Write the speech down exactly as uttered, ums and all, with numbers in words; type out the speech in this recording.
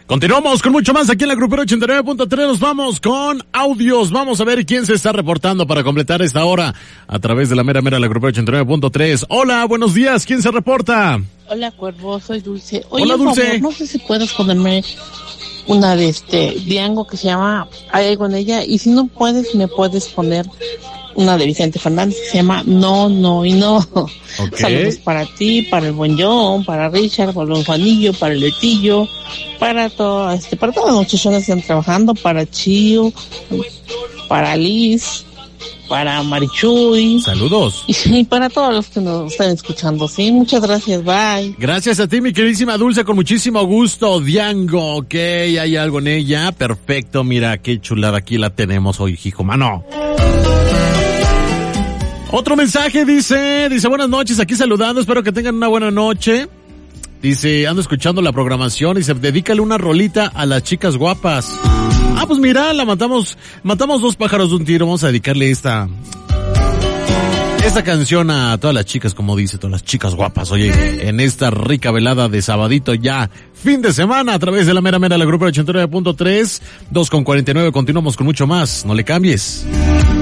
Continuamos con mucho más aquí en la Grupera ochenta y nueve punto tres. Nos vamos con audios. Vamos a ver quién se está reportando para completar esta hora a través de la mera mera la Grupera ochenta y nueve punto tres. Hola, buenos días. ¿Quién se reporta? Hola, Cuervo. Soy Dulce. Oye, Hola, Dulce. Favor, no sé si puedes ponerme una de este Diango que se llama Hay algo en ella. Y si no puedes, me puedes poner una de Vicente Fernández que se llama No, No y No. Okay. Saludos para ti, para el buen John, para Richard, para el Juanillo, para el Letillo, para todo, este, para todas las muchachonas que están trabajando, para Chío, para Liz, para Marichuy. Saludos. Y para todos los que nos están escuchando, sí, muchas gracias, bye. Gracias a ti, mi queridísima Dulce, con muchísimo gusto. Diango, ok, hay algo en ella, perfecto, mira qué chulada, aquí la tenemos hoy, hijo mano. Otro mensaje dice, dice buenas noches, aquí saludando, espero que tengan una buena noche. Dice, ando escuchando la programación, dice, dedícale una rolita a las chicas guapas. Ah, pues mira, la matamos, matamos dos pájaros de un tiro, vamos a dedicarle esta, esta canción a todas las chicas, como dice, todas las chicas guapas, oye, en esta rica velada de sabadito ya, fin de semana, a través de la mera mera, la Grupera ochenta y nueve punto tres, dos con cuarenta y nueve, continuamos con mucho más, no le cambies.